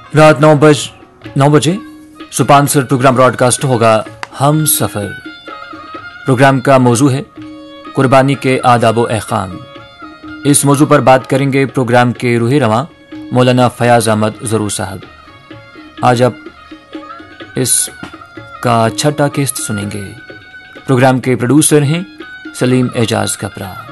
रात 9 बजे सुपानसर programme broadcast होगा हम सफ़र। प्रोग्राम का मौजू है कुर्बानी के आदाब व अहकाम। इस मौजू पर बात करेंगे प्रोग्राम के रूह रवां मौलाना फयाज अहमद ज़रूर साहब। आज आप इसका छठा किस्त सुनेंगे। प्रोग्राम के प्रोड्यूसर हैं सलीम एजाज कपरा।